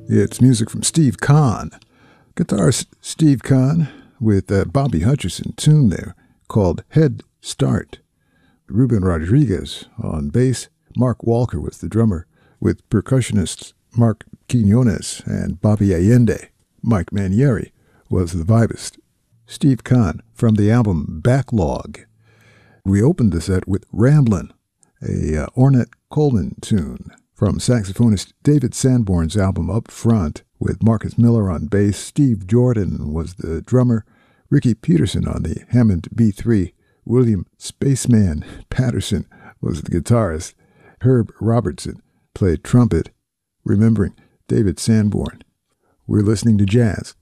It's music from Steve Kahn. Guitarist Steve Kahn with a Bobby Hutcherson tune there called Head Start. Ruben Rodriguez on bass. Mark Walker was the drummer, with percussionists Mark Quinones and Bobby Allende. Mike Manieri was the vibist. Steve Kahn from the album Backlog. We opened the set with Ramblin', a Ornette Coleman tune from saxophonist David Sanborn's album Up Front, with Marcus Miller on bass. Steve Jordan was the drummer, Ricky Peterson on the Hammond B3, William Spaceman Patterson was the guitarist, Herb Robertson played trumpet, remembering David Sanborn. We're listening to jazz